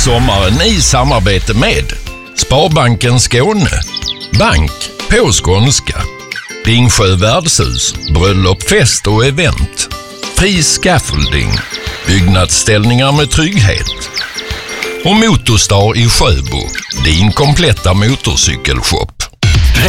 sommaren i samarbete med Sparbanken Skåne, bank på skånska, Ringsjö värdshus, bröllop, fest och event, Fri Scaffolding, byggnadsställningar med trygghet och Motorstar i Sjöbo, din kompletta motorcykelshop.